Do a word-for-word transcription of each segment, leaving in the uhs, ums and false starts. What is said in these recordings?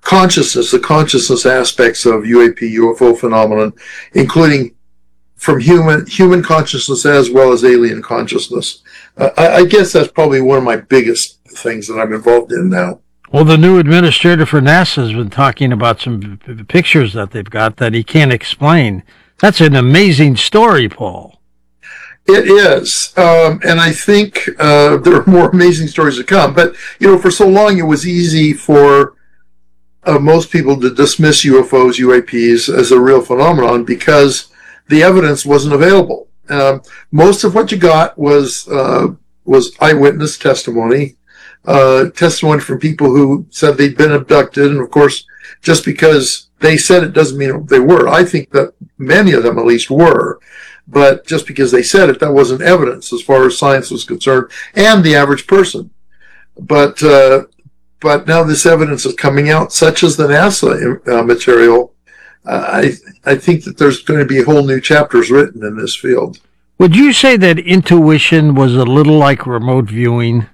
consciousness, the consciousness aspects of U A P, U F O phenomenon, including from human human consciousness as well as alien consciousness. Uh, I, I guess that's probably one of my biggest things that I'm involved in now. Well, the new administrator for NASA has been talking about some p- pictures that they've got that he can't explain. That's an amazing story, Paul. It is, um, and I think uh, there are more amazing stories to come. But, you know, for so long it was easy for uh, most people to dismiss U F Os, U A Ps as a real phenomenon because the evidence wasn't available. Um, most of what you got was uh, was eyewitness testimony, uh, testimony from people who said they'd been abducted. And, of course, just because they said it doesn't mean they were. I think that many of them at least were. But just because they said it, that wasn't evidence as far as science was concerned and the average person. But uh, but now this evidence is coming out, such as the NASA uh, material. Uh, I I think that there's going to be whole new chapters written in this field. Would you say that intuition was a little like remote viewing?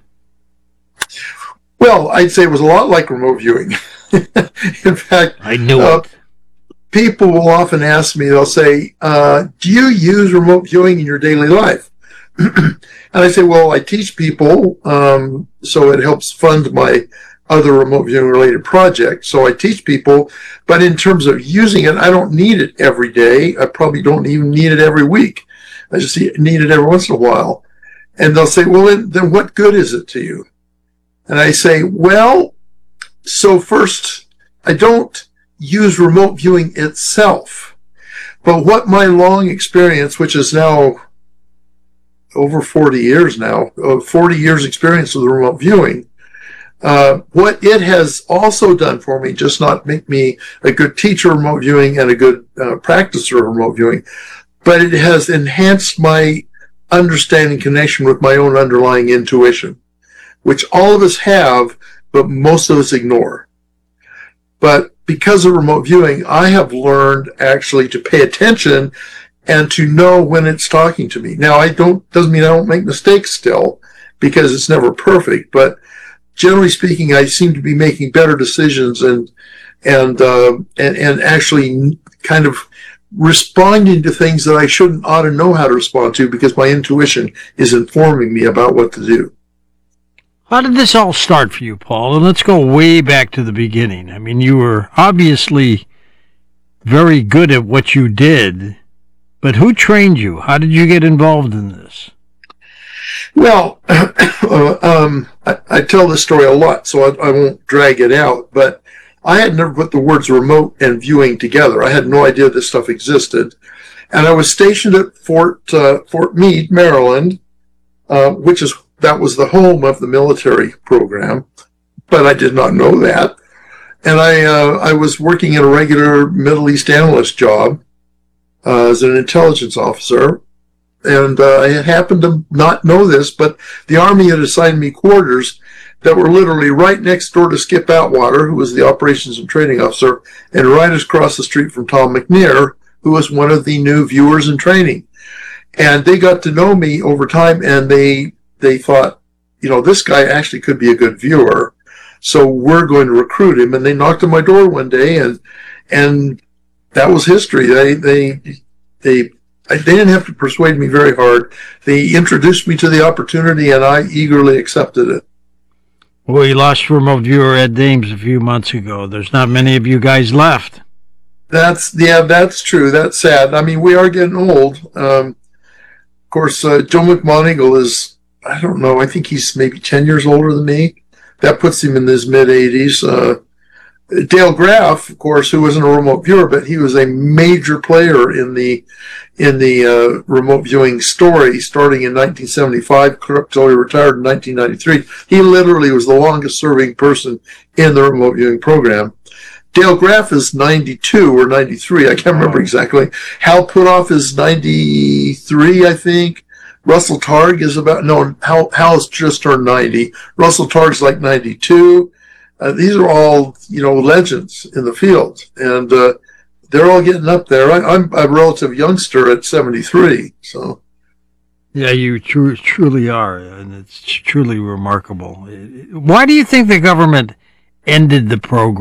Well, I'd say it was a lot like remote viewing. In fact, I knew uh, it. People will often ask me, they'll say, uh, do you use remote viewing in your daily life? And I say, well, I teach people, um, so it helps fund my other remote viewing related projects. So I teach people, but in terms of using it, I don't need it every day. I probably don't even need it every week. I just need it every once in a while. And they'll say, well, then, then what good is it to you? And I say, well, so first, I don't use remote viewing itself. But what my long experience, which is now over forty years now, uh, forty years experience with remote viewing, uh, what it has also done for me, just not make me a good teacher of remote viewing and a good uh, practicer of remote viewing, but it has enhanced my understanding connection with my own underlying intuition, which all of us have, but most of us ignore. But because of remote viewing, I have learned actually to pay attention and to know when it's talking to me. Now, I don't, doesn't mean I don't make mistakes still, because it's never perfect, but generally speaking, I seem to be making better decisions and, and, uh, and, and actually kind of responding to things that I shouldn't ought to know how to respond to because my intuition is informing me about what to do. How did this all start for you, Paul? And let's go way back to the beginning. I mean, you were obviously very good at what you did, but who trained you? How did you get involved in this? Well, uh, um, I, I tell this story a lot, so I, I won't drag it out, but I had never put the words remote and viewing together. I had no idea this stuff existed. And I was stationed at Fort, uh, Fort Meade, Maryland, uh, which is that was the home of the military program, but I did not know that. And I uh, I was working in a regular Middle East analyst job uh, as an intelligence officer, and uh, I had happened to not know this, but the Army had assigned me quarters that were literally right next door to Skip Atwater, who was the operations and training officer, and right across the street from Tom McNair, who was one of the new viewers in training. And they got to know me over time, and they they thought, you know, this guy actually could be a good viewer, so we're going to recruit him. And they knocked on my door one day, and and that was history. They they they they didn't have to persuade me very hard. They introduced me to the opportunity, and I eagerly accepted it. Well, you lost remote viewer Ed Dames a few months ago. There's not many of you guys left. That's yeah, that's true. That's sad. I mean, we are getting old. Um, of course, uh, Joe McMoneagle is, I don't know, I think he's maybe ten years older than me. That puts him in his mid-eighties. Uh, Dale Graff, of course, who wasn't a remote viewer, but he was a major player in the in the uh, remote viewing story, starting in nineteen seventy-five, until he retired in nineteen ninety-three. He literally was the longest-serving person in the remote viewing program. Dale Graff is ninety-two or ninety-three, I can't remember exactly. Hal Putoff is ninety-three, I think. Russell Targ is about, no, Hal, Hal's just turned ninety. Russell Targ's like ninety-two. Uh, these are all, you know, legends in the field. And uh, they're all getting up there. I, I'm a relative youngster at seventy-three, so. Yeah, you tru- truly are, and it's truly remarkable. Why do you think the government ended the program?